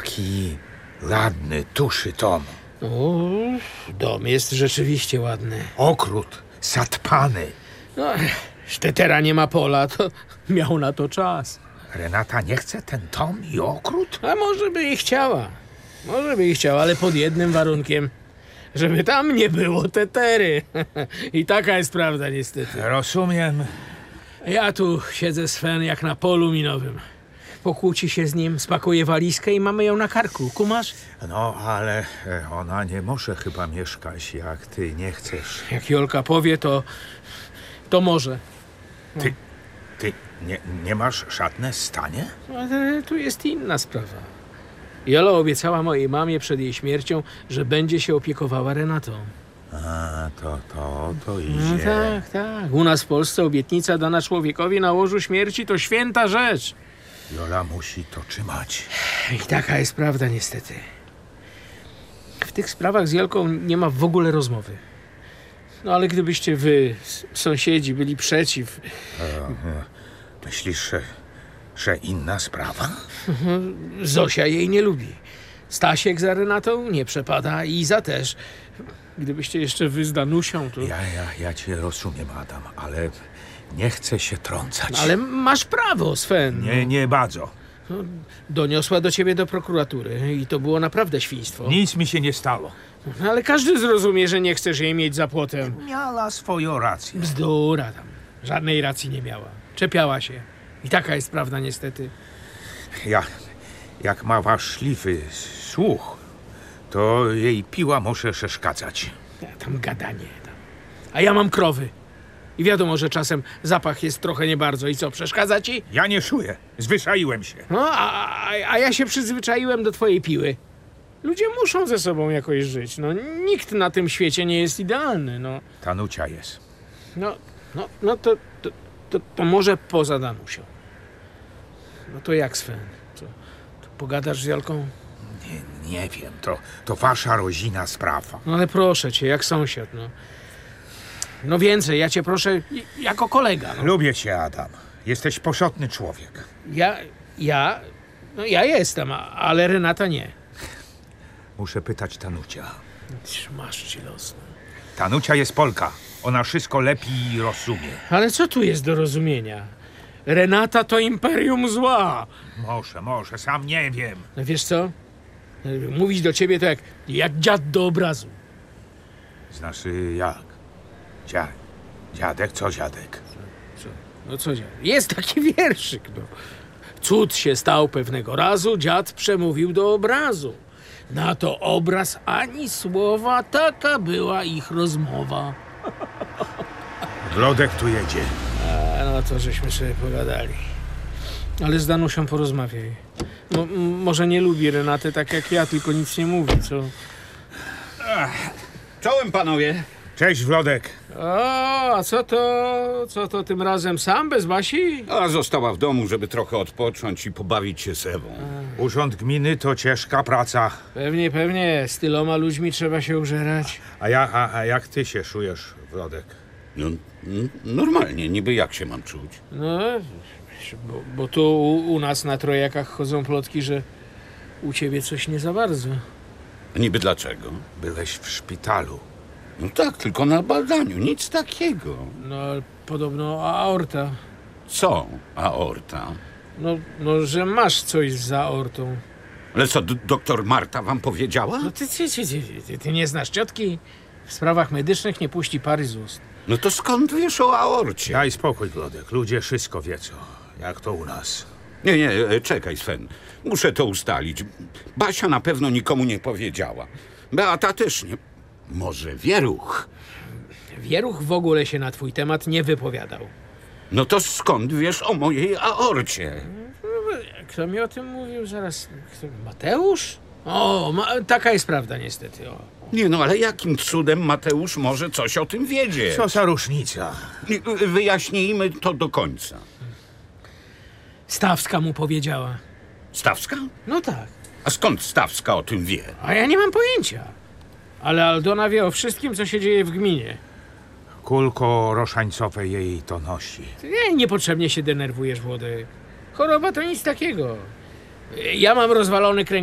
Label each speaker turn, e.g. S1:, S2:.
S1: Jaki ładny, tuszy dom.
S2: O, dom jest rzeczywiście ładny.
S1: Ogród zadbany.
S2: No, Sztetera nie ma pola, to miał na to czas.
S1: Renata nie chce ten dom i ogród?
S2: A może by i chciała. Może by i chciała, ale pod jednym warunkiem. Żeby tam nie było tetery. I taka jest prawda niestety.
S1: Rozumiem.
S2: Ja tu siedzę Sven jak na polu minowym. Pokłóci się z nim, spakuje walizkę i mamy ją na karku. Kumasz?
S1: No, ale ona nie może chyba mieszkać, jak ty nie chcesz.
S2: Jak Jolka powie, to może.
S1: Ty nie masz żadne stanie?
S2: Ale tu jest inna sprawa. Jola obiecała mojej mamie przed jej śmiercią, że będzie się opiekowała Renatą.
S1: A, to idzie.
S2: No tak, tak. U nas w Polsce obietnica dana człowiekowi na łożu śmierci to święta rzecz.
S1: Jola musi to trzymać.
S2: I taka jest prawda niestety. W tych sprawach z Jolką nie ma w ogóle rozmowy. No ale gdybyście wy, sąsiedzi, byli przeciw...
S1: Myślisz, że inna sprawa?
S2: Zosia jej nie lubi. Stasiek za Renatą nie przepada i Iza też. Gdybyście jeszcze wy z Danusią, to...
S1: Ja cię rozumiem, Adam, ale nie chcę się trącać.
S2: Ale masz prawo, Sven.
S1: Nie bardzo.
S2: Doniosła do ciebie do prokuratury i to było naprawdę świństwo.
S1: Nic mi się nie stało.
S2: Ale każdy zrozumie, że nie chcesz jej mieć za płotem.
S1: Miała swoją rację.
S2: Bzdura tam. Żadnej racji nie miała. Czepiała się. I taka jest prawda niestety.
S1: Jak ma ważliwy słuch, to jej piła może przeszkadzać.
S2: Tam gadanie. Tam. A ja mam krowy. I wiadomo, że czasem zapach jest trochę nie bardzo. I co, przeszkadza ci?
S1: Ja nie czuję. Zwyczaiłem się.
S2: No, a ja się przyzwyczaiłem do twojej piły. Ludzie muszą ze sobą jakoś żyć. No, nikt na tym świecie nie jest idealny. No,
S1: Tanucia jest.
S2: to może poza Danusią. No to jak, Sven? To pogadasz z Jolką?
S1: Nie wiem, to wasza rodzina sprawa.
S2: No ale proszę cię, jak sąsiad, no. No więcej, ja cię proszę jako kolega. No.
S1: Lubię cię, Adam. Jesteś porządny człowiek.
S2: Ja jestem, ale Renata nie.
S1: Muszę pytać Tanucia.
S2: Masz ci los. No.
S1: Tanucia jest Polka. Ona wszystko lepiej rozumie.
S2: Ale co tu jest do rozumienia? Renata to imperium zła.
S1: Może, sam nie wiem.
S2: No wiesz co? Mówić do ciebie to jak dziad do obrazu.
S1: Znaczy jak? Dziadek, co dziadek?
S2: No co dziad? Jest taki wierszyk, no. Cud się stał pewnego razu, dziad przemówił do obrazu. Na to obraz ani słowa, taka była ich rozmowa.
S1: Wlodek tu jedzie.
S2: No to żeśmy sobie pogadali. Ale z Danusią porozmawiaj. Może nie lubi Renaty tak jak ja, tylko nic nie mówi, co?
S3: Czołem, panowie.
S1: Cześć, Wlodek.
S2: A co to tym razem sam, bez Basi?
S3: A została w domu, żeby trochę odpocząć i pobawić się z Ewą.
S1: Urząd gminy to ciężka praca.
S2: Pewnie. Z tyloma ludźmi trzeba się użerać.
S1: A jak ty się czujesz, Wlodek?
S3: No, normalnie, niby jak się mam czuć?
S2: No, bo tu u nas na Trojakach chodzą plotki, że u ciebie coś nie za bardzo.
S3: Niby dlaczego?
S1: Byłeś w szpitalu.
S3: No tak, tylko na badaniu, nic takiego.
S2: No, podobno aorta.
S3: Co aorta?
S2: No, że masz coś za aortą.
S3: Ale co, doktor Marta wam powiedziała?
S2: No ty nie znasz ciotki? W sprawach medycznych nie puści pary z ust.
S3: No to skąd wiesz o aorcie?
S1: Daj spokój, Wlodek. Ludzie wszystko wiedzą. Jak to u nas.
S3: Nie, czekaj, Sven. Muszę to ustalić. Basia na pewno nikomu nie powiedziała. Beata też nie. Może Wieruch?
S2: Wieruch w ogóle się na twój temat nie wypowiadał.
S3: No to skąd wiesz o mojej aorcie?
S2: Kto mi o tym mówił? Zaraz. Mateusz? Taka jest prawda niestety. O.
S3: Nie no, ale jakim cudem Mateusz może coś o tym wiedzieć?
S1: Co za różnica?
S3: Wyjaśnijmy to do końca.
S2: Stawska mu powiedziała.
S3: Stawska?
S2: No tak.
S3: A skąd Stawska o tym wie?
S2: A ja nie mam pojęcia. Ale Aldona wie o wszystkim, co się dzieje w gminie.
S1: Kulko roszańcowe jej to nosi.
S2: Ty niepotrzebnie się denerwujesz, Włodek. Choroba to nic takiego. Ja mam rozwalony kręg.